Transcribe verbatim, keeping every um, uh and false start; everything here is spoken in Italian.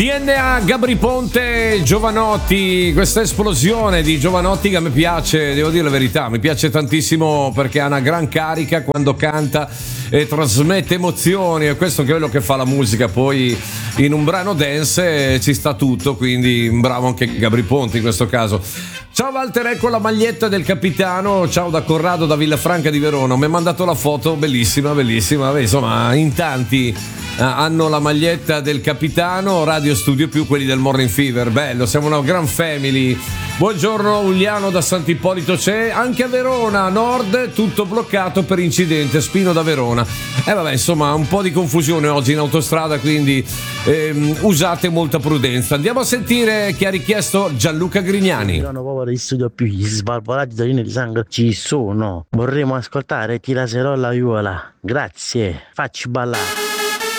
D N A, Gabri Ponte, Jovanotti, questa esplosione di Jovanotti che a me piace, devo dire la verità, mi piace tantissimo perché ha una gran carica quando canta e trasmette emozioni, e questo è quello che fa la musica. Poi in un brano dance ci sta tutto, quindi bravo anche Gabri Ponte in questo caso. Ciao Walter, ecco la maglietta del capitano. Ciao da Corrado, da Villafranca di Verona. Mi ha mandato la foto, bellissima, bellissima. Beh, insomma, in tanti eh, hanno la maglietta del capitano. Radio Studio Più, quelli del Morning Fever. Bello, siamo una gran family. Buongiorno Uliano da Sant'Ippolito. C'è anche a Verona Nord, tutto bloccato per incidente. Spino da Verona. E eh, vabbè, insomma, un po' di confusione oggi in autostrada, quindi ehm, usate molta prudenza. Andiamo a sentire chi ha richiesto Gianluca Grignani. Di Studio Più, gli svalvolati da linee di sangue ci sono. Vorremmo ascoltare Tira Serolla Viola. Grazie, facci ballare.